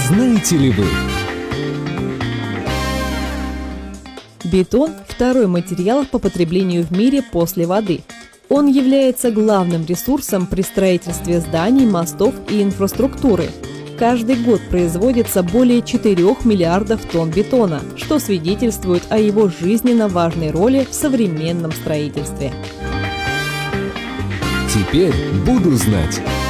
знаете ли вы? Бетон – второй материал по потреблению в мире после воды. Он является главным ресурсом при строительстве зданий, мостов и инфраструктуры. Каждый год производится более 4 миллиардов тонн бетона, что свидетельствует о его жизненно важной роли в современном строительстве. Теперь буду знать.